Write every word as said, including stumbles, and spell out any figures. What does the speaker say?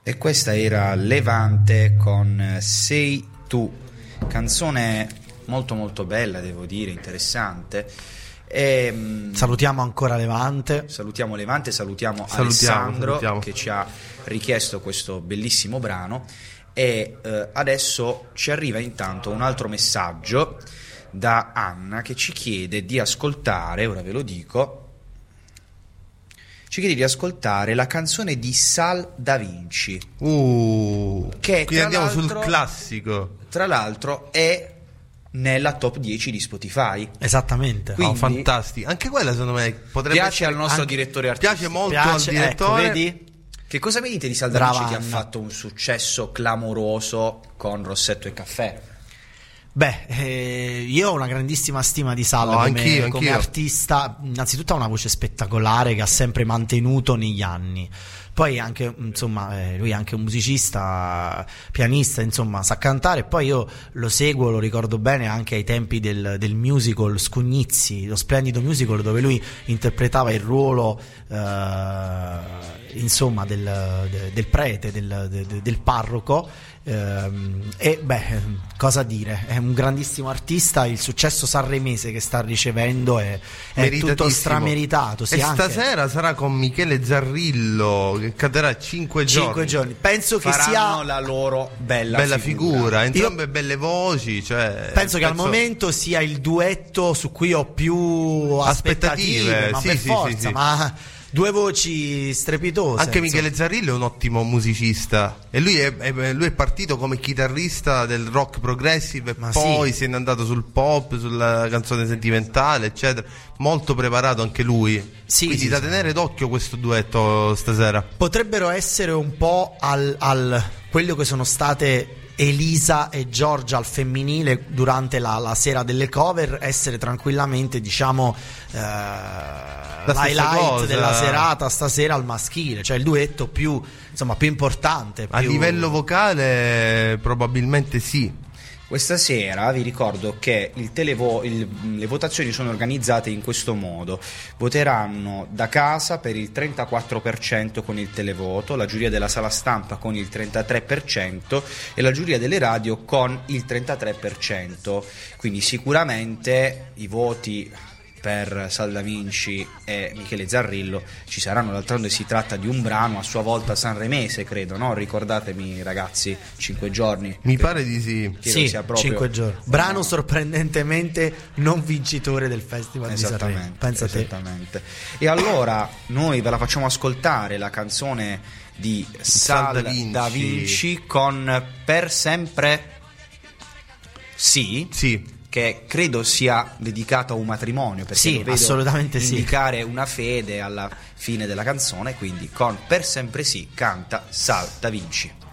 E questa era Levante con Sei tu, canzone molto molto bella, devo dire, interessante. E, salutiamo ancora Levante. Salutiamo Levante, salutiamo, salutiamo Alessandro salutiamo. che ci ha richiesto questo bellissimo brano. E eh, adesso ci arriva intanto un altro messaggio da Anna che ci chiede di ascoltare, ora ve lo dico, ci chiede di ascoltare la canzone di Sal Da Vinci. Uh, che quindi andiamo sul classico. Tra l'altro è nella top dieci di Spotify. Esattamente. Quindi, oh, fantastico. Anche quella secondo me potrebbe piace essere al nostro anche, direttore artistico. piace molto piace, al direttore. Ecco, vedi? Che cosa mi dite di Sal Da Vinci che ha fatto un successo clamoroso con Rossetto e Caffè? Beh, eh, io ho una grandissima stima di Sal no, come, anch'io, come anch'io. artista. Innanzitutto ha una voce spettacolare che ha sempre mantenuto negli anni. Poi anche, insomma, eh, lui è anche un musicista, pianista, insomma, sa cantare. Poi io lo seguo, lo ricordo bene anche ai tempi del, del musical Scugnizi, lo splendido musical dove lui interpretava il ruolo, eh, insomma, del, de, del prete, del, de, del parroco. E beh, cosa dire, è un grandissimo artista, il successo sanremese che sta ricevendo è, è tutto strameritato. Sì, e anche stasera sarà con Michele Zarrillo che cadrà cinque giorni. cinque giorni. Penso che faranno sia la loro bella, bella figura, figura entrambe Io belle voci, cioè, penso che penso... al momento sia il duetto su cui ho più aspettative, aspettative ma sì, per sì, forza, sì, sì. ma due voci strepitose. Anche insomma. Michele Zarrillo è un ottimo musicista e lui è, è, lui è partito come chitarrista del rock progressive e Ma poi sì. se n'è andato sul pop, sulla canzone sentimentale, eccetera. Molto preparato anche lui. Sì, Quindi sì, da sì. tenere d'occhio questo duetto stasera. Potrebbero essere un po' al, al quello che sono state Elisa e Giorgia al femminile durante la, la sera delle cover, essere tranquillamente, diciamo, eh, l'highlight cosa. della serata stasera al maschile, cioè il duetto più, insomma, più importante. A più... livello vocale probabilmente sì. Questa sera vi ricordo che il televo- il, le votazioni sono organizzate in questo modo: voteranno da casa per il trentaquattro per cento con il televoto, la giuria della sala stampa con il trentatré per cento e la giuria delle radio con il trentatré per cento. Quindi sicuramente i voti per Sal Da Vinci e Michele Zarrillo ci saranno. D'altronde si tratta di un brano a sua volta sanremese, credo, no? Ricordatemi, ragazzi, cinque giorni. Mi pare di sì. Credo Sì, sia proprio... cinque giorni. Brano sorprendentemente non vincitore del Festival di Sanremo. Esattamente, Pensa a te. esattamente. E allora noi ve la facciamo ascoltare la canzone di Sal, Sal Da Vinci. Da Vinci con Per Sempre Sì, Sì. che credo sia dedicato a un matrimonio, perché Sì, lo vedo assolutamente sì. indicare una fede alla fine della canzone. Quindi con Per Sempre Sì canta Sal Da Vinci.